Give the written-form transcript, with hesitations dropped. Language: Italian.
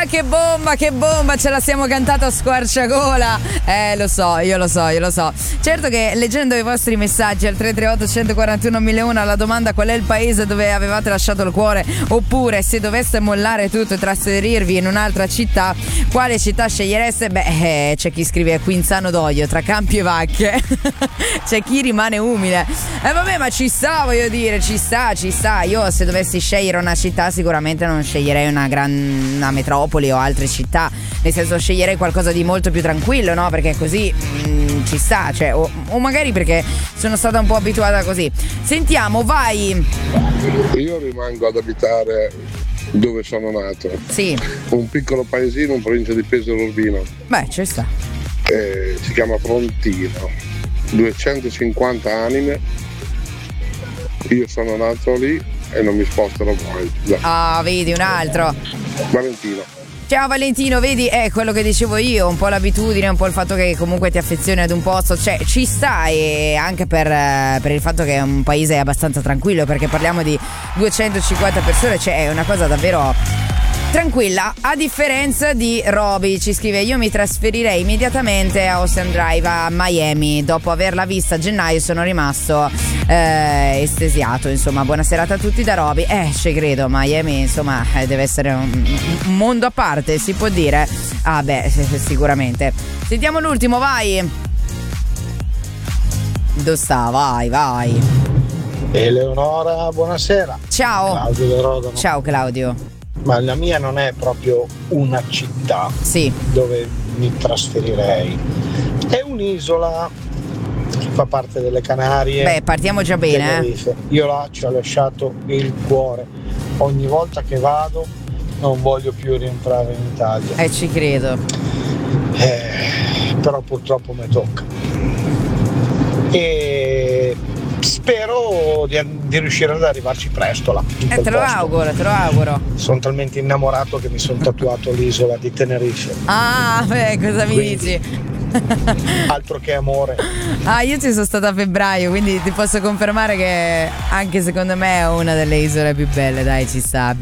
che bomba, ce la siamo cantata a squarciagola. Lo so. Certo che leggendo i vostri messaggi al 338 141 1001 alla domanda qual è il paese dove avevate lasciato il cuore, oppure se doveste mollare tutto e trasferirvi in un'altra città, quale città scegliereste? Beh, c'è chi scrive Quinzano d'Oglio, tra campi e vacche. C'è chi rimane umile. Vabbè, ma ci sta, voglio dire, ci sta. Io se dovessi scegliere una città sicuramente non sceglierei una metropoli o altre città, nel senso sceglierei qualcosa di molto più tranquillo, no? Perché così ci sta, cioè, o magari perché sono stata un po' abituata così. Sentiamo, vai. Io rimango ad abitare dove sono nato. Sì. Un piccolo paesino in provincia di Pesaro Urbino. Beh, ci sta. Si chiama Frontino. 250 anime. Io sono nato lì e non mi sposterò mai. Ah, vedi, un altro. Valentino. Ciao Valentino, vedi, è quello che dicevo io, un po' l'abitudine, un po' il fatto che comunque ti affezioni ad un posto, cioè ci sta, e anche per il fatto che è un paese abbastanza tranquillo, perché parliamo di 250 persone, cioè è una cosa davvero tranquilla, a differenza di Roby. Ci scrive: io mi trasferirei immediatamente a Ocean Drive a Miami, dopo averla vista a gennaio sono rimasto estasiato. Insomma, buona serata a tutti da Roby. Ci credo, Miami insomma deve essere un mondo a parte, si può dire. Ah beh, sicuramente. Sentiamo l'ultimo, vai. Dove sta? Vai. Eleonora, buonasera. Ciao Claudio De Rodano. Ciao Claudio. Ma la mia non è proprio una città dove mi trasferirei, è un'isola che fa parte delle Canarie. Beh, partiamo già bene. Io là ci ho lasciato il cuore, ogni volta che vado non voglio più rientrare in Italia. Ci credo. Però purtroppo mi tocca. E spero di riuscire ad arrivarci presto là. Te lo auguro. Sono talmente innamorato che mi sono tatuato l'isola di Tenerife. Ah, beh, cosa mi dici? Altro che amore. Io ci sono stata a febbraio, quindi ti posso confermare che anche secondo me è una delle isole più belle, dai, ci sta.